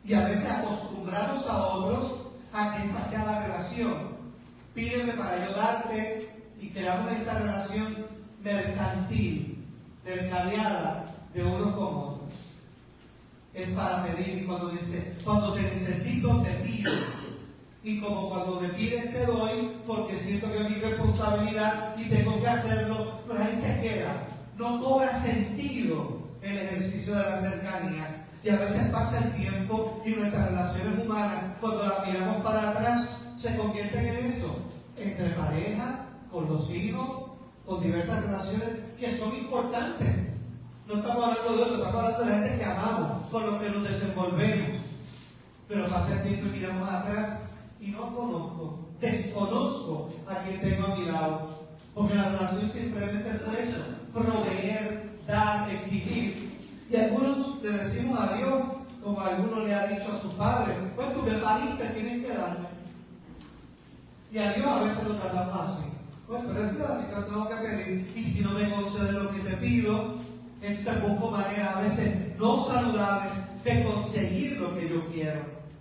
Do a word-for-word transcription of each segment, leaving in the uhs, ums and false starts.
Y a veces acostumbramos a otros a que esa sea la relación. Pídeme para yo darte y creamos esta relación mercantil, mercadeada de unos con otros. Es para pedir, y cuando dice, cuando te necesito te pido. Y como cuando me pides te doy, porque siento que es mi responsabilidad y tengo que hacerlo, pues ahí se queda. No cobra sentido el ejercicio de la cercanía. Y a veces pasa el tiempo y nuestras relaciones humanas, cuando las miramos para atrás, se convierten en eso. Entre pareja, con los hijos, con diversas relaciones que son importantes. No estamos hablando de otros, estamos hablando de la gente que amamos, con los que nos desenvolvemos. Pero pasa el tiempo y miramos atrás y no conozco, desconozco a quien tengo a mi lado. Porque la relación simplemente fue eso, proveer, dar, exigir. Y algunos le decimos a Dios, como algunos le ha dicho a sus padres, pues tú me pariste, tienes que darme. Y a Dios a veces lo tratamos así. Pues tú eres Dios, y te tengo que pedir. Y si no me concedes lo que te pido, entonces busco maneras a veces no saludables de conseguir lo que yo quiero.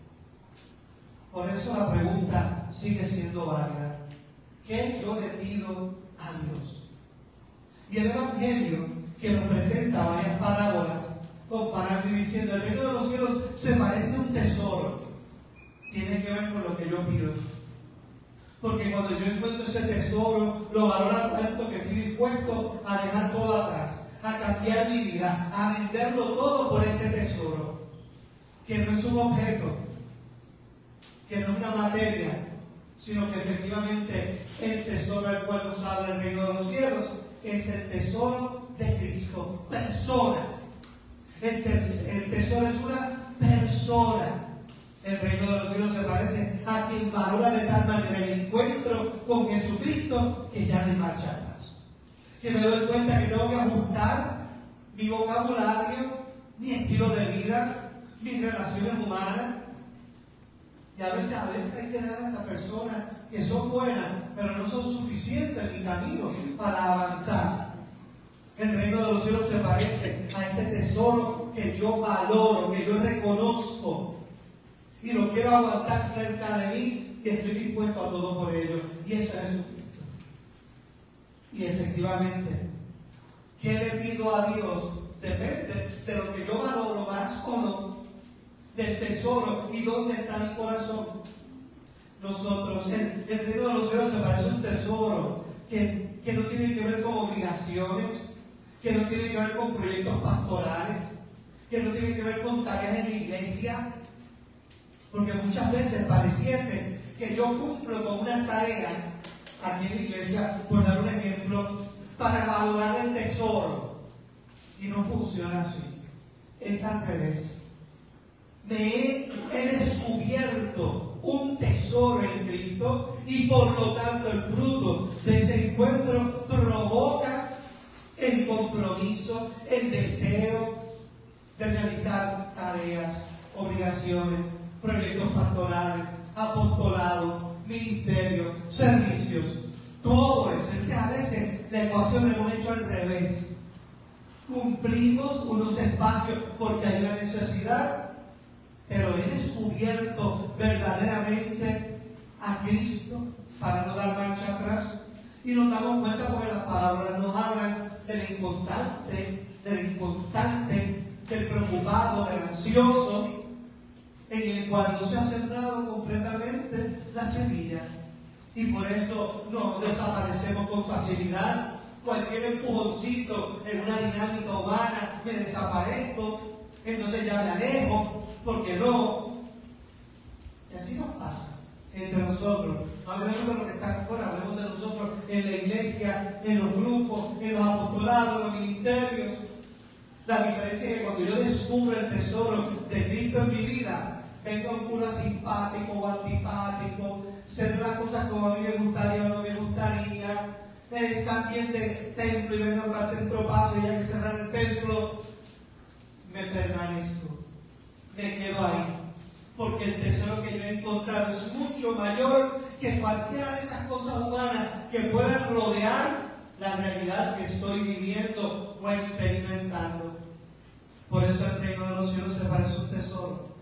Por eso la pregunta sigue siendo válida. ¿Qué yo le pido a Dios? Y el Evangelio, que nos presenta varias parábolas, comparando y diciendo, el reino de los cielos se parece a un tesoro. Tiene que ver con lo que yo pido. Porque cuando yo encuentro ese tesoro, lo valoro tanto que estoy dispuesto a dejar todo atrás, a cambiar mi vida, a venderlo todo por ese tesoro. Que no es un objeto, que no es una materia, sino que efectivamente el tesoro al cual nos habla el reino de los cielos es el tesoro de Cristo, persona. El, tes- el tesoro es una persona. El reino de los cielos se parece a quien valora de tal manera el encuentro con Jesucristo que ya no hay marcha atrás. Que me doy cuenta que tengo que ajustar mi vocabulario, mi estilo de vida, mis relaciones humanas. Y a veces, a veces hay que dar a estas personas que son buenas, pero no son suficientes en mi camino para avanzar. El reino de los cielos se parece a ese tesoro que yo valoro, que yo reconozco. Y lo quiero aguantar cerca de mí y estoy dispuesto a todo por ello. Y eso es Jesucristo. Y efectivamente, ¿qué le pido a Dios? Depende de lo que yo valoro más o no, del tesoro y dónde está mi corazón. Nosotros, el, el reino de los cielos se parece a un tesoro que, que no tiene que ver con obligaciones, que no tiene que ver con proyectos pastorales, que no tiene que ver con tareas en la iglesia. Porque muchas veces pareciese que yo cumplo con una tarea aquí en la iglesia, por dar un ejemplo, para valorar el tesoro. Y no funciona así. Es al revés. Me he, he descubierto un tesoro en Cristo y por lo tanto el fruto de ese encuentro provoca el compromiso, el deseo de realizar tareas, obligaciones, proyectos pastorales, apostolado, ministerio, servicios. Todo eso. A veces la ecuación la hemos hecho al revés. Cumplimos unos espacios porque hay una necesidad, pero he descubierto verdaderamente a Cristo para no dar marcha atrás. Y nos damos cuenta porque las palabras nos hablan del inconstante, del inconstante, del preocupado, del ansioso, en el cual no se ha sembrado completamente la semilla. Y por eso no desaparecemos con facilidad. Cualquier empujoncito en una dinámica humana, me desaparezco, entonces ya me alejo, porque no. Y así nos pasa entre nosotros. No hablemos de lo que está afuera, hablemos de nosotros en la iglesia, en los grupos, en los apostolados, en los ministerios. La diferencia es que cuando yo descubro el tesoro de Cristo en mi vida, venga un cura simpático o antipático, ser las cosas como a mí me gustaría o no me gustaría, es también de templo y vengo para el centro paso y hay que cerrar el templo, me permanezco, me quedo ahí, porque el tesoro que yo he encontrado es mucho mayor que cualquiera de esas cosas humanas que puedan rodear la realidad que estoy viviendo o experimentando. Por eso el reino de los cielos se parece a un tesoro.